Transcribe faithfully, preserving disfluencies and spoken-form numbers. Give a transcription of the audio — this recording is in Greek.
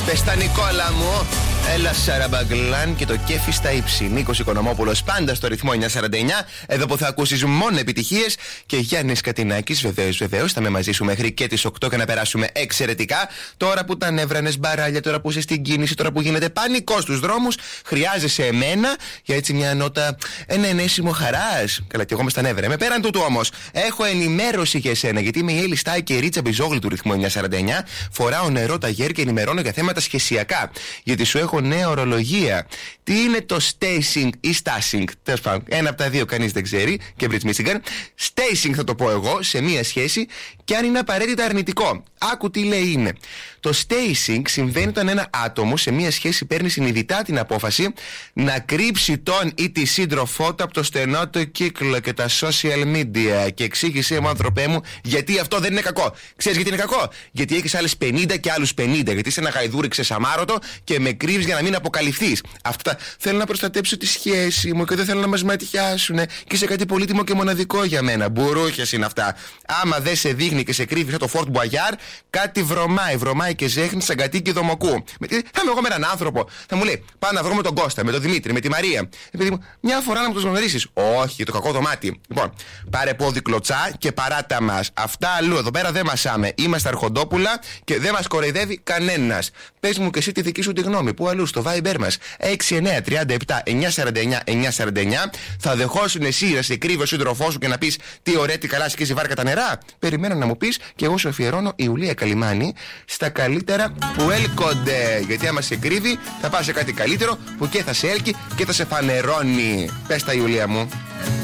Πες τα Νικόλα μου. Έλα Σαραμπαγκλάν και το κέφι στα ύψη. Νίκος Οικονομόπουλος πάντα στο ρυθμό εννιακόσια σαράντα εννιά. Εδώ που θα ακούσεις μόνο επιτυχίες. Και Γιάννης Κατινάκης, βεβαίως, βεβαίως. Θα είμαι μαζί σου μέχρι και τις οκτώ και να περάσουμε εξαιρετικά. Τώρα που τα νεύρανες μπαράλια, τώρα που είσαι στην κίνηση, τώρα που γίνεται πανικό στους δρόμους, χρειάζεσαι εμένα για έτσι μια νότα, ένα ενέσιμο χαράς. Καλά, και εγώ με στα νεύρα. Με πέραν τούτου όμως, έχω ενημέρωση για εσένα. Γιατί είμαι η Έλλη Στάι και η Ρίτσα Μπιζόγλου του ρυθμού εννιακόσια σαράντα εννιά. Φοράω νερό ταγέρ και ενημερώνω για θέματα σχεσιακά. Γιατί σου έχω νέα ορολογία. Τι είναι το stacing ή stashing? Τέλος πάντων, ένα από τα δύο κανείς δεν ξέρει. Και Bridge Michigan. Stacing θα το πω εγώ σε μία σχέση και αν είναι απαραίτητα αρνητικό. Άκου τι λέει είναι. Το stacing συμβαίνει όταν ένα άτομο σε μία σχέση παίρνει συνειδητά την απόφαση να κρύψει τον ή τη σύντροφό του από το στενό του κύκλο και τα social media. Και εξήγησε μου, άνθρωπέ μου, γιατί αυτό δεν είναι κακό. Ξέρεις γιατί είναι κακό? Γιατί έχεις άλλες πενήντα και άλλους πενήντα. Γιατί είσαι ένα γαϊδούρι ξεσαμάρωτο και με κρύβεις για να μην αποκαλυφθείς. Αυτά. Θέλω να προστατέψω τη σχέση μου και δεν θέλω να μας ματιάσουν. Και είσαι κάτι πολύτιμο και μοναδικό για μένα. Μπουρούχες είναι αυτά. Άμα δεν σε δείχνει και σε κρύβει σαν το Fort Boyard, κάτι βρωμάει. Βρωμάει και ζέχνει σαν κατοίκη δομοκού. Θα είμαι εγώ με έναν άνθρωπο. Θα μου λέει: πάμε να βρούμε τον Κώστα, με τον Δημήτρη, με τη Μαρία. Επειδή μου, μια φορά να μου τους γνωρίσεις. Όχι, το κακό δωμάτι. Λοιπόν, πάρε πόδι κλωτσά και παράτα μας. Αυτά αλλού. Εδώ πέρα δεν μασάμε. Είμαστε αρχοντόπουλα και δεν μας κοροϊδεύει κανένας. Πες μου και εσύ τη δική σου τη γνώμη. Πού αλλού, στο Viber μας. έξι εννιά τρία επτά εννιακόσια σαράντα εννιά εννιακόσια σαράντα εννιά. Θα δεχόσουν εσύ να σε κρύβει ο σύντροφός σου και να πεις τι ωραία, τι καλά σκίζει βάρκα τα νερά? Περιμένω να μου πεις και εγώ σου αφιερώνω η Ιουλία Καλιμάνη στα καλύτερα που έλκονται. Γιατί άμα σε κρύβει θα πας σε κάτι καλύτερο που και θα σε έλκει και θα σε φανερώνει. Πες τα, Ιουλία μου.